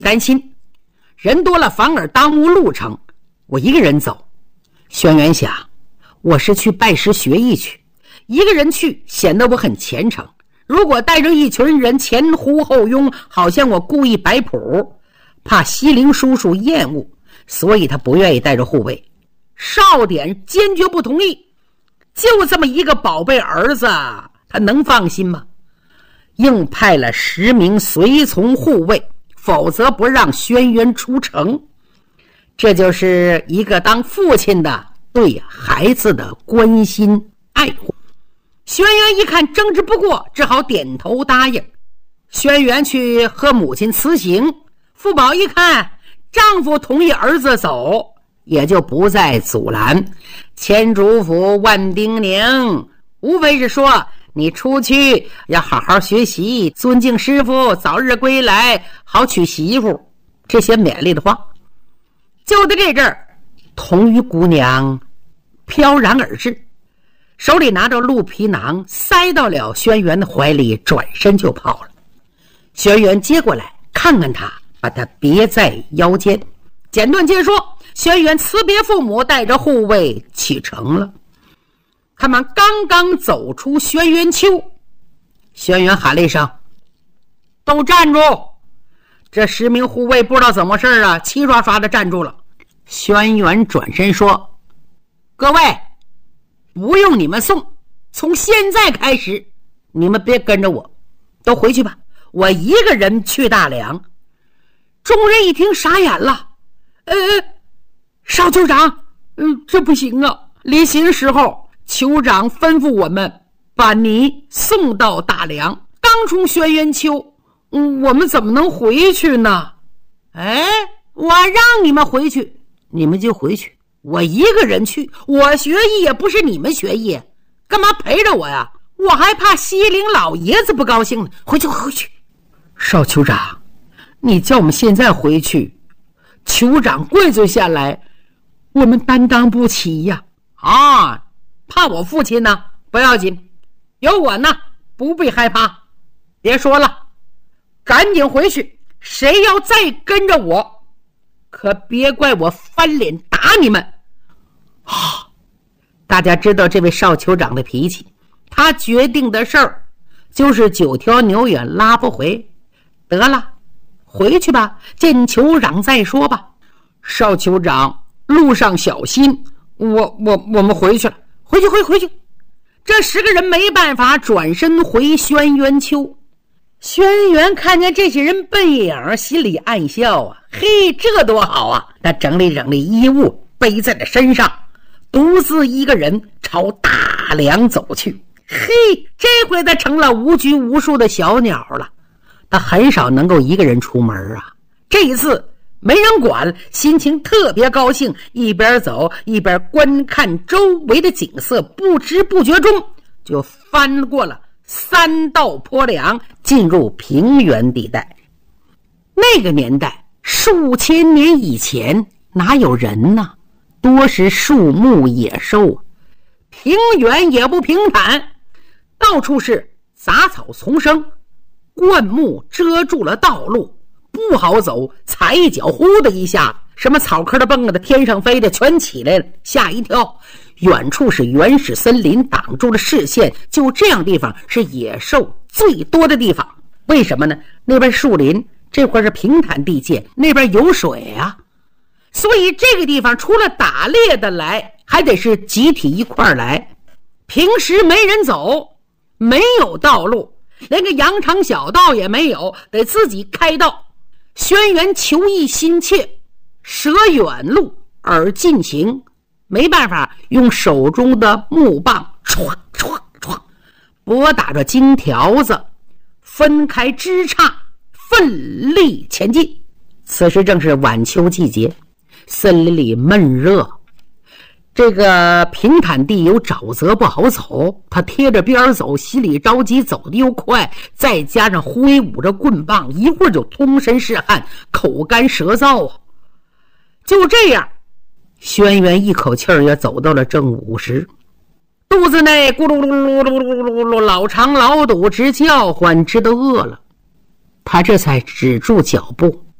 担心人多了反而耽误路程，我一个人走。轩辕想，我是去拜师学艺去，一个人去显得我很虔诚，如果带着一群人前呼后拥，好像我故意摆谱，怕西陵叔叔厌恶，所以他不愿意带着护卫。少典坚决不同意，就这么一个宝贝儿子，他能放心吗？硬派了10名随从护卫，否则不让轩辕出城。这就是一个当父亲的对孩子的关心爱护。轩辕一看争执不过，只好点头答应。轩辕去和母亲辞行，傅宝一看丈夫同意儿子走，也就不再阻拦。千主府万叮咛，无非是说你出去要好好学习，尊敬师傅，早日归来，好娶媳妇，这些勉励的话。就在这阵儿，童玉姑娘飘然而至，手里拿着鹿皮囊，塞到了轩辕的怀里，转身就跑了。轩辕接过来看看他，把他别在腰间。简短接说，轩辕辞别父母，带着护卫启程了。他们刚刚走出轩辕丘，轩辕喊了一声：“都站住！”这10名护卫不知道怎么回事啊，齐刷刷的站住了。轩辕转身说：“各位，不用你们送，从现在开始，你们别跟着我，都回去吧，我一个人去大梁。”众人一听傻眼了，少酋长，这不行啊！临行时候，酋长吩咐我们把你送到大梁，刚从轩辕丘，我们怎么能回去呢？我让你们回去，你们就回去，我一个人去，我学艺也不是你们学艺，干嘛陪着我呀？我还怕西陵老爷子不高兴呢。回去回去。少酋长，你叫我们现在回去，酋长跪罪下来，我们担当不起呀。怕我父亲呢？不要紧，有我呢，不必害怕。别说了，赶紧回去，谁要再跟着我，可别怪我翻脸打你们。大家知道这位少酋长的脾气，他决定的事儿就是9条牛也拉不回。得了，回去吧，见酋长再说吧。少酋长，路上小心。我们回去了，回去。这10个人没办法，转身回轩辕丘。轩辕看见这些人背影，心里暗笑啊，嘿，这多好啊！他整理整理衣物，背在了身上，独自一个人朝大梁走去。嘿，这回他成了无拘无束的小鸟了。他很少能够一个人出门啊，这一次没人管，心情特别高兴，一边走一边观看周围的景色，不知不觉中就翻过了3道坡梁，进入平原地带。那个年代数千年以前哪有人呢？多是树木野兽，平原也不平坦，到处是杂草丛生，灌木遮住了道路，不好走，踩一脚呼的一下，什么草棵的蹦的天上飞的全起来了，吓一跳。远处是原始森林挡住了视线，就这样地方是野兽最多的地方。为什么呢？那边树林，这块是平坦地界，那边有水啊，所以这个地方除了打猎的来，还得是集体一块来。平时没人走，没有道路，连个羊肠小道也没有，得自己开道。轩辕求艺心切，舍远路而进行，没办法，用手中的木棒唰唰唰拨打着荆条子，分开枝杈，奋力前进。此时正是晚秋季节，森林里闷热，这个平坦地有沼泽不好走，他贴着边走，心里着急，走得又快，再加上挥舞着棍棒，一会儿就通身是汗，口干舌燥啊。就这样，轩辕一口气儿也走到了正午时，肚子内咕噜噜噜噜噜噜噜，老肠老肚直叫唤，直都饿了。他这才止住脚步，